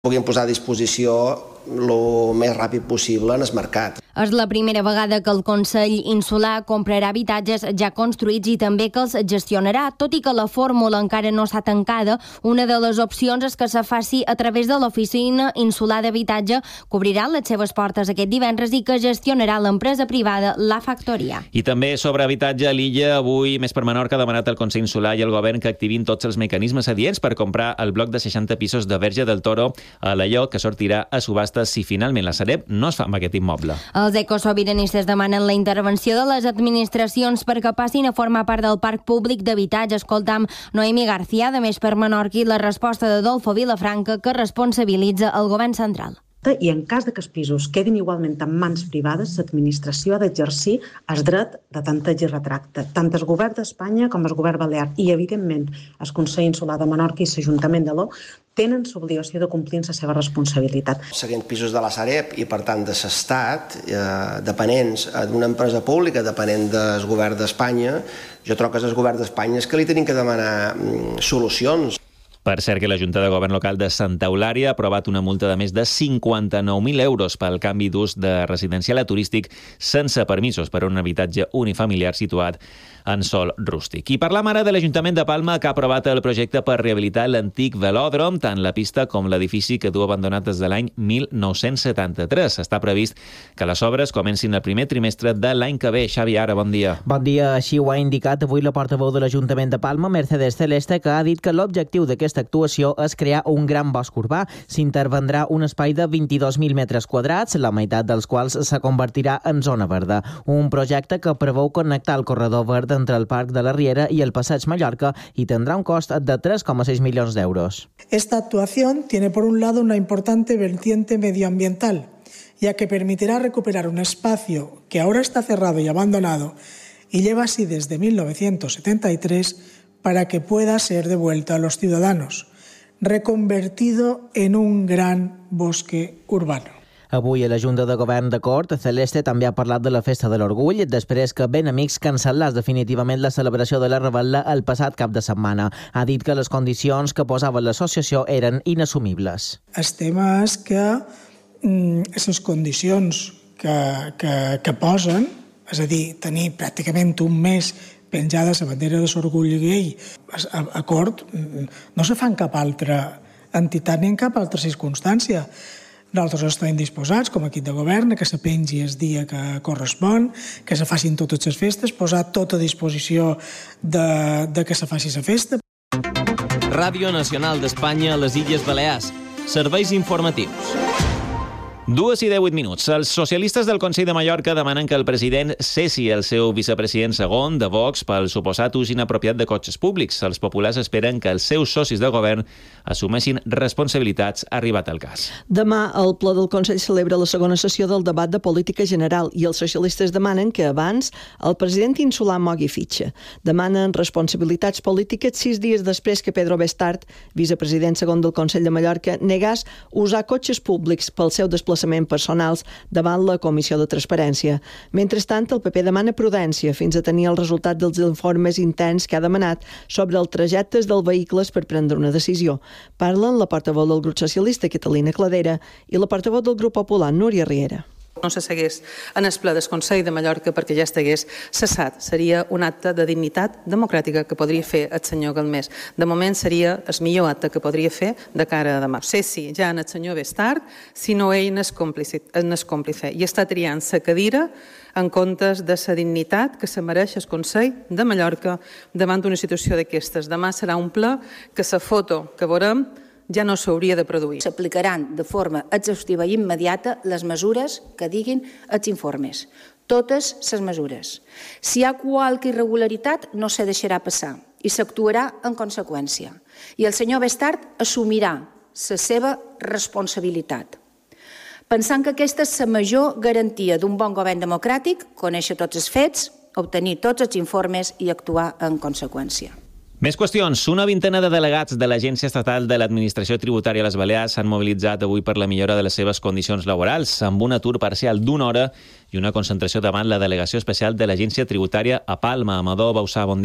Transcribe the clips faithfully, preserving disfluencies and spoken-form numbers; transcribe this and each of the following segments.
puguin posar a disposició el més ràpid possible en el mercat. És la primera vegada que el Consell Insular comprarà habitatges ja construïts i també que els gestionarà. Tot i que la fórmula encara no està tancada, una de les opcions és que se faci a través de l'Oficina Insular d'Habitatge, que obrirà les seves portes aquest divendres i que gestionarà l'empresa privada La Factoria. I també sobre habitatge a l'illa, avui Més per Menorca ha demanat al Consell Insular i al govern que activin tots els mecanismes adients per comprar el bloc de seixanta pisos de Verge del Toro a l'Allò, que sortirà a subhasta si finalment la Sareb no es fa amb aquest immoble. Els ecosobiranistes demanen la intervenció de les administracions perquè passin a formar part del parc públic d'habitatge. Escoltam Noemi García, de Més per Menorca, i la resposta d'Adolfo Vilafranca, que responsabilitza el govern central. I en cas de que els pisos quedin igualment en mans privades, l'administració ha d'exercir el dret de tanteig i retracte. Tant el govern d'Espanya com el govern balear i, evidentment, el Consell Insular de Menorca i l'Ajuntament de l'O tenen l'obligació de complir la seva responsabilitat. Seguint pisos de la Sareb i, per tant, de l'Estat, eh, dependents d'una empresa pública, dependent del govern d'Espanya, jo trobo que és el govern d'Espanya és que li tenim que demanar mm, solucions. Per cert que la Junta de Govern Local de Santa Eulària ha aprovat una multa de més de cinquanta-nou mil euros pel canvi d'ús de residencial a turístic sense permisos per a un habitatge unifamiliar situat en sòl rústic. I parlam ara de l'Ajuntament de Palma, que ha aprovat el projecte per rehabilitar l'antic velòdrom, tant la pista com l'edifici que du abandonat des de l'any mil nou-cents setanta-tres. Està previst que les obres comencin el primer trimestre de l'any que ve. Xavi Ara, bon dia. Bon dia. Així ho ha indicat avui la portaveu de l'Ajuntament de Palma, Mercedes Celeste, que ha dit que l'objectiu d'aquesta actuació és crear un gran bosc urbà. S'intervendrà un espai de vint-i-dos mil metres quadrats, la meitat dels quals se convertirà en zona verda. Un projecte que preveu connectar el corredor verd entre el Parc de la Riera y el Passeig Mallorca y tendrá un coste de tres coma seis millones de euros. Esta actuación tiene por un lado una importante vertiente medioambiental, ya que permitirá recuperar un espacio que ahora está cerrado y abandonado y lleva así desde mil novecientos setenta y tres para que pueda ser devuelto a los ciudadanos, reconvertido en un gran bosque urbano. Avui a la Junta de Govern de Cort, Celeste també ha parlat de la Festa de l'Orgull, després que Ben Amics cancel·lés definitivament la celebració de la Revetlla el passat cap de setmana. Ha dit que les condicions que posava l'associació eren inassumibles. El tema és que mm, les condicions que, que, que posen, és a dir, tenir pràcticament un mes penjada la bandera de l'orgull gay a, a Cort, no se fa en cap altra entitat ni en cap altra circumstància. Nosaltres estem disposats, com a equip de govern, que se pengi el dia que correspon, que se facin totes les festes, posar tot a disposició de, de que se faci la festa. Ràdio Nacional d'Espanya a les Illes Balears. Serveis informatius. Dues i divuit minuts. Els socialistes del Consell de Mallorca demanen que el president cessi el seu vicepresident segon de Vox pel suposat ús inapropiat de cotxes públics. Els populars esperen que els seus socis de govern assumeixin responsabilitats arribat al cas. Demà el ple del Consell celebra la segona sessió del debat de política general i els socialistes demanen que abans el president insular mogui fitxa. Demanen responsabilitats polítiques sis dies després que Pedro Bestart, vicepresident segon del Consell de Mallorca, negàs usar cotxes públics pel seu desplaçament personals davant la Comissió de Transparència. Mentrestant, el P P demana prudència fins a tenir el resultat dels informes intents que ha demanat sobre els trajectes dels vehicles per prendre una decisió. Parlen la portaveu del grup socialista, Catalina Cladera, i la portaveu del grup popular, Núria Riera. No se segueix en el ple del Consell de Mallorca perquè ja estigués cessat. Seria un acte de dignitat democràtica que podria fer el senyor Galmés. De moment seria el millor acte que podria fer de cara a demà. Sé si ja en el senyor Bestart, si no ell n'és còmplice i està triant la cadira en comptes de la dignitat que se mereix el Consell de Mallorca davant d'una situació d'aquestes. Demà serà un ple que la foto que veurem ja no s'hauria de produir. S'aplicaran de forma exhaustiva i immediata les mesures que diguin els informes. Totes les mesures. Si hi ha qualque irregularitat, no se deixarà passar i s'actuarà en conseqüència. I el senyor Bestart assumirà la seva responsabilitat. Pensant que aquesta és la major garantia d'un bon govern democràtic, conèixer tots els fets, obtenir tots els informes i actuar en conseqüència. Més qüestions. Una vintena de delegats de l'Agència Estatal de l'Administració Tributària a les Balears s'han mobilitzat avui per la millora de les seves condicions laborals, amb un atur parcial d'una hora i una concentració davant la Delegació Especial de l'Agència Tributària a Palma. Amador Bausà, bon dia.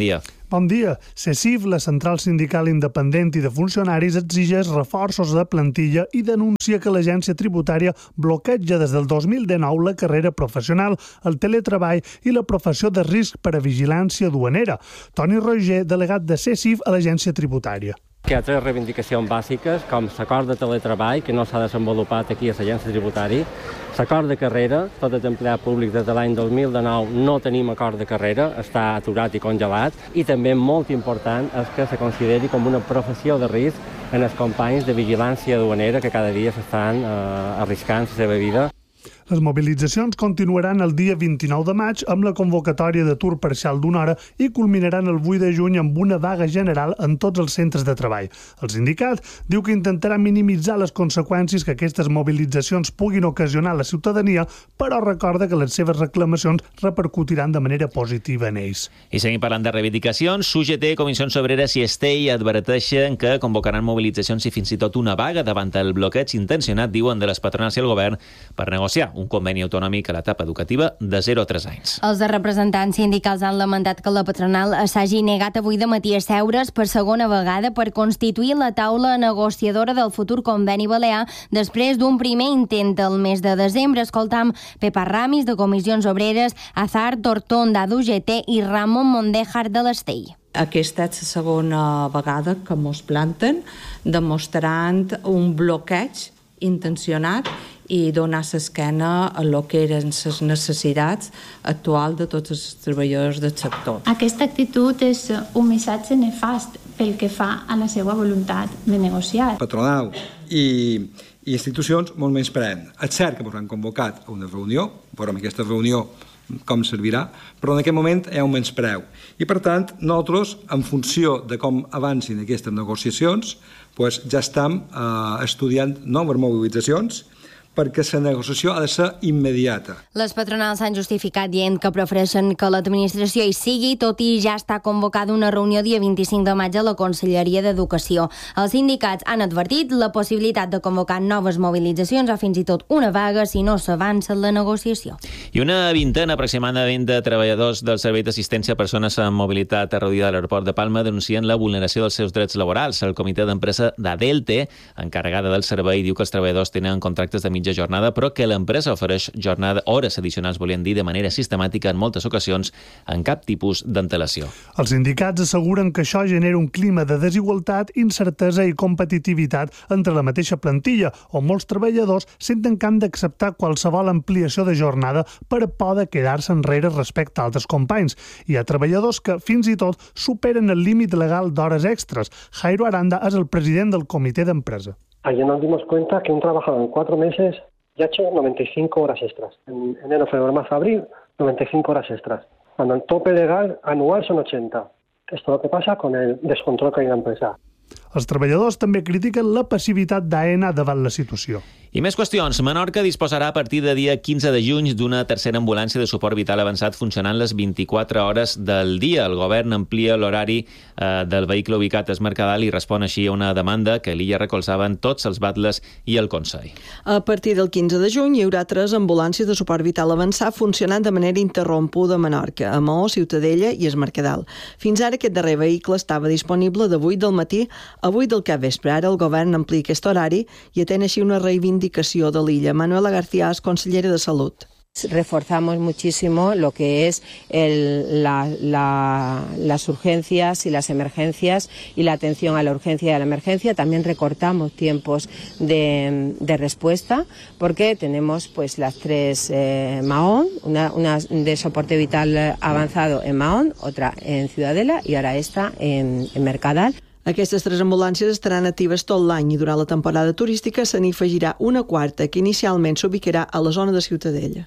Bon dia. CECIF, la central sindical independent i de funcionaris, exigeix reforços de plantilla i denuncia que l'agència tributària bloqueja des del dos mil dinou la carrera professional, el teletreball i la professió de risc per a vigilància duanera. Toni Roger, delegat de CECIF a l'agència tributària. Hi ha tres reivindicacions bàsiques, com l'acord de teletreball, que no s'ha desenvolupat aquí a l'agència tributària, l'acord de carrera, tots els empleats públics des de l'any dos mil dinou no tenim acord de carrera, està aturat i congelat, i també molt important és que se consideri com una professió de risc en els companys de vigilància duanera que cada dia s'estan eh, arriscant la seva vida. Les mobilitzacions continuaran el dia vint-i-nou de maig amb la convocatòria d'atur parcial d'una hora i culminaran el vuit de juny amb una vaga general en tots els centres de treball. El sindicat diu que intentarà minimitzar les conseqüències que aquestes mobilitzacions puguin ocasionar a la ciutadania, però recorda que les seves reclamacions repercutiran de manera positiva en ells. I seguim parlant de reivindicacions. U G T, Comissions Obreres i Estei adverteixen que convocaran mobilitzacions i fins i tot una vaga davant el bloqueig intencionat, diuen, de les patronals i el govern per negociar un conveni autonòmic a l'etapa educativa de zero a tres anys. Els representants sindicals han lamentat que la patronal s'hagi negat avui de matí a seure's per segona vegada per constituir la taula negociadora del futur conveni balear després d'un primer intent el mes de desembre. Escoltam Pepa Ramis, de Comissions Obreres, Azar Tortonda, d'U G T i Ramon Mondejar, de l'Estei. Aquesta és la segona vegada que mos planten, demostrant un bloqueig intencionat i donar l'esquena a lo que eren les necessitats actuals de tots els treballadors del sector. Aquesta actitud és un missatge nefast pel que fa a la seva voluntat de negociar. Patronal i, i institucions molt menys prenen. És cert que ens han convocat a una reunió, veurem aquesta reunió com servirà, però en aquest moment hi ha un menyspreu. I, per tant, nosaltres, en funció de com avancin aquestes negociacions, doncs ja estem eh, estudiant noves mobilitzacions, perquè la negociació ha de ser immediata. Les patronals s'han justificat dient que prefereixen que l'administració hi sigui, tot i ja està convocada una reunió dia vint-i-cinc de maig a la Conselleria d'Educació. Els sindicats han advertit la possibilitat de convocar noves mobilitzacions o fins i tot una vaga si no s'avança en la negociació. I una vintena aproximadament de treballadors del Servei d'Assistència a Persones amb Mobilitat reduïda a l'aeroport de Palma denuncien la vulneració dels seus drets laborals. El comitè d'empresa d'Adelte, encarregada del servei, diu que els treballadors tenen contractes de mitja jornada, però que l'empresa ofereix jornada hores addicionals, volien dir, de manera sistemàtica en moltes ocasions, en cap tipus d'antelació. Els sindicats asseguren que això genera un clima de desigualtat, incertesa i competitivitat entre la mateixa plantilla, on molts treballadors senten que han d'acceptar qualsevol ampliació de jornada per por de quedar-se enrere respecte a altres companys. Hi ha treballadors que, fins i tot, superen el límit legal d'hores extres. Jairo Aranda és el president del comitè d'empresa. Ayer nos dimos cuenta que un trabajador en cuatro meses ya ha hecho noventa y cinco horas extras. En enero, febrero, marzo, abril, noventa y cinco horas extras. Cuando el tope legal anual son ochenta. Esto es lo que pasa con el descontrol que hay en la empresa. Els treballadors també critiquen la passivitat d'AENA davant la situació. I més qüestions. Menorca disposarà a partir de dia quinze de juny d'una tercera ambulància de suport vital avançat funcionant les vint-i-quatre hores del dia. El govern amplia l'horari eh, del vehicle ubicat a Es Mercadal i respon així a una demanda que l'illa recolzaven tots els batlles i el Consell. A partir del quinze de juny hi haurà tres ambulàncies de suport vital avançat funcionant de manera interrompuda a Menorca, a Maó, Ciutadella i Es Mercadal. Fins ara aquest darrer vehicle estava disponible de vuit del matí a vuit del capvespre. Ara el govern amplia aquest horari i atén així una reivindicació de l'illa. Manuela García és consellera de Salut. Reforzamos muchísimo lo que es el, la, la, las urgencias y las emergencias y la atención a la urgencia y a la emergencia. También recortamos tiempos de, de respuesta porque tenemos pues las tres eh, Mahón, una, una de soporte vital avanzado en Mahón, otra en Ciudadela y ahora esta en, en Mercadal. Aquestes tres ambulàncies estaran actives tot l'any i durant la temporada turística se n'hi afegirà una quarta que inicialment s'ubicarà a la zona de Ciutadella.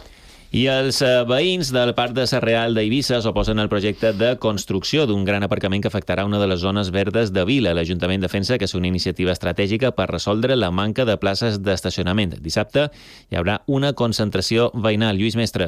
I els veïns del Parc de Sarreal d'Eivissa s'oposen al projecte de construcció d'un gran aparcament que afectarà una de les zones verdes de Vila. L'Ajuntament defensa que és una iniciativa estratègica per resoldre la manca de places d'estacionament. Dissabte hi haurà una concentració veïnal. Lluís Mestres.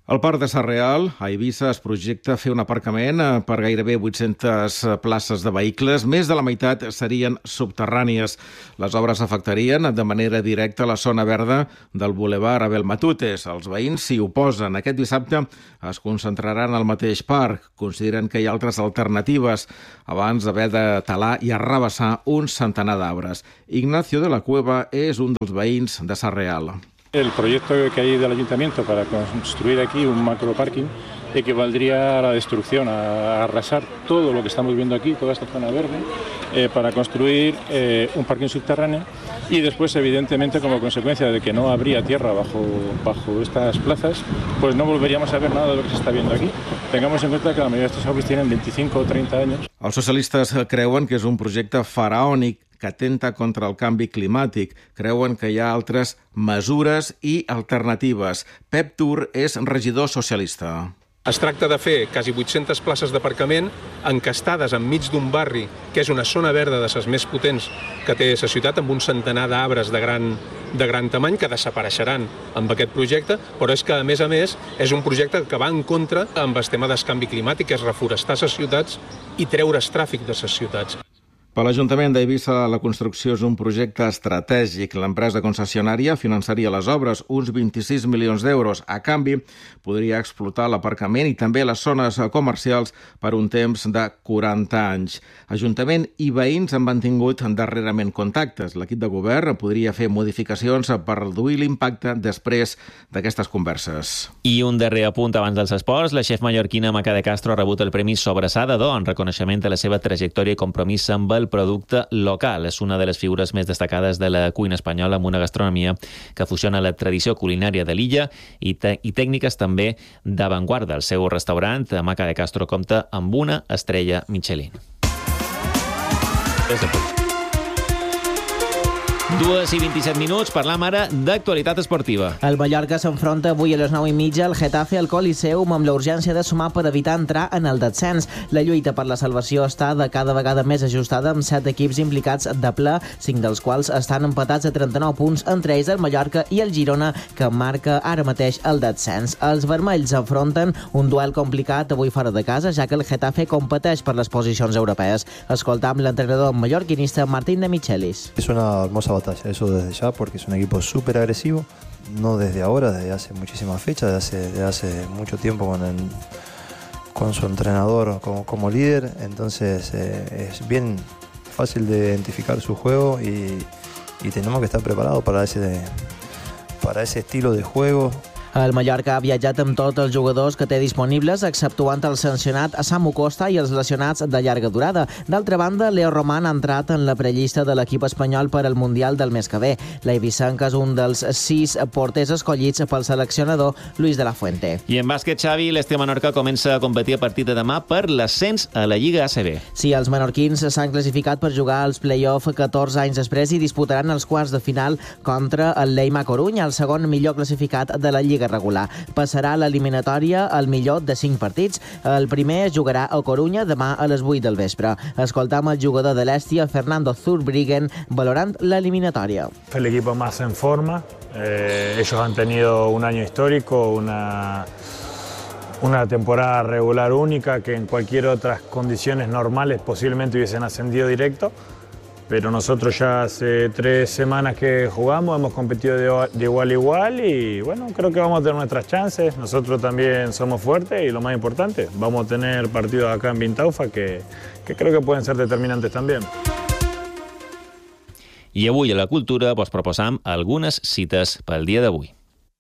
Al Parc de Sarrià, a Eivissa, es projecta fer un aparcament per gairebé vuit-centes places de vehicles. Més de la meitat serien subterrànies. Les obres afectarien de manera directa la zona verda del Boulevard Abel Matutes. Els veïns s'hi oposen. Aquest dissabte es concentraran al mateix parc. Consideren que hi ha altres alternatives abans d'haver de talar i arrabassar un centenar d'arbres. Ignacio de la Cueva és un dels veïns de Sarrià. El proyecto que hay del ayuntamiento para construir aquí un macroparking equivaldría a la destrucción, a arrasar todo lo que estamos viendo aquí, toda esta zona verde, eh, para construir eh, un parking subterráneo y después, evidentemente, como consecuencia de que no habría tierra bajo, bajo estas plazas, pues no volveríamos a ver nada de lo que se está viendo aquí. Tengamos en cuenta que la mayoría de estos árboles tienen veinticinco o treinta años. Els socialistes creuen que és un projecte faraònic que atenta contra el canvi climàtic. Creuen que hi ha altres mesures i alternatives. Pep Tur és regidor socialista. Es tracta de fer quasi vuit-centes places d'aparcament encastades enmig d'un barri que és una zona verda de les més potents que té la ciutat, amb un centenar d'arbres de gran, de gran tamany que desapareixeran amb aquest projecte, però és que, a més a més, és un projecte que va en contra amb el tema del canvi climàtic, que és reforestar les ciutats i treure's tràfic de les ciutats. Per l'Ajuntament d'Eivissa, la construcció és un projecte estratègic. L'empresa concessionària finançaria les obres, uns vint-i-sis milions d'euros. A canvi, podria explotar l'aparcament i també les zones comercials per un temps de quaranta anys. Ajuntament i veïns han mantingut darrerament contactes. L'equip de govern podria fer modificacions per reduir l'impacte després d'aquestes converses. I un darrer apunt abans dels esports. La xef mallorquina Maca de Castro ha rebut el Premi Sobrassada d'Or en reconeixement a la seva trajectòria i compromís amb el producte local. És una de les figures més destacades de la cuina espanyola, amb una gastronomia que fusiona la tradició culinària de l'illa i, i tècniques també d'avantguarda. El seu restaurant, Maca de Castro, compta amb una estrella Michelin. Des de punt. Dues i vint-i-set minuts, parlam ara d'actualitat esportiva. El Mallorca s'enfronta avui a les nou i mitja al Getafe al Coliseum amb la urgència de sumar per evitar entrar en el descens. La lluita per la salvació està de cada vegada més ajustada amb set equips implicats de ple, cinc dels quals estan empatats a trenta-nou punts, entre ells el Mallorca i el Girona, que marca ara mateix el descens. Els vermells enfronten un duel complicat avui fora de casa, ja que el Getafe competeix per les posicions europees. Escoltam l'entrenador mallorquinista Martín de Michelis. És una hermosa batalla, eso desde ya, porque es un equipo súper agresivo, no desde ahora, desde hace muchísimas fechas, desde hace, desde hace mucho tiempo con, el, con su entrenador como, como líder, entonces eh, es bien fácil de identificar su juego y, y tenemos que estar preparados para ese, para ese estilo de juego. El Mallorca ha viatjat amb tots els jugadors que té disponibles, exceptuant el sancionat a Samu Costa i els lesionats de llarga durada. D'altra banda, Leo Román ha entrat en la prellista de l'equip espanyol per al Mundial del mes que ve. L'eivissenca és un dels sis porters escollits pel seleccionador Luis de la Fuente. I en bàsquet, Xavi, l'Este Menorca comença a competir a partir de demà per l'ascens a la Lliga A C B. Sí, els menorquins s'han classificat per jugar als play-off catorze anys després i disputaran els quarts de final contra el Leima Corunya, el segon millor classificat de la Lliga regular. Passarà l'eliminatòria al millor de cinc partits. El primer es jugarà a Corunya demà a les vuit del vespre. Escoltam el jugador de l'Estia, Fernando Zurbriggen, valorant l'eliminatòria. Fue el equipo más en forma. Eh, ellos han tenido un año histórico, una, una temporada regular única que en cualquier otras condiciones normales posiblemente hubiesen ascendido directo. Pero nosotros ya hace tres semanas que jugamos, hemos competido de, de igual a igual y bueno, creo que vamos a tener nuestras chances. Nosotros también somos fuertes y lo más importante, vamos a tener partidos acá en Vintaufa que, que creo que pueden ser determinantes también. I avui a la Cultura vos proposam algunes cites pel dia d'avui.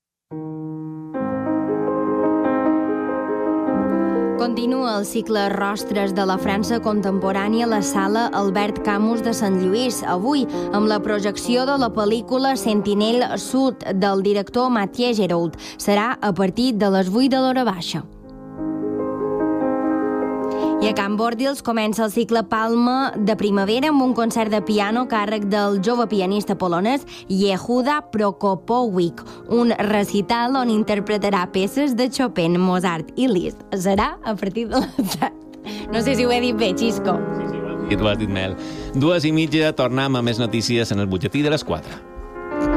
Continua el cicle Rostres de la França contemporània a la sala Albert Camus de Sant Lluís, avui amb la projecció de la pel·lícula Sentinel Sud del director Mathieu Giraud. Serà a partir de les vuit de l'hora baixa. I a Can Bordils comença el cicle Palma de primavera amb un concert de piano a càrrec del jove pianista polonès Yehuda Prokopowicz, un recital on interpretarà peces de Chopin, Mozart i Liszt. Serà a partir de les set. No sé si ho he dit bé, Xisco. Sí, sí, ho has dit, ho has dit, Mel. Dues i mitja, tornem a més notícies en el butlletí de les quatre.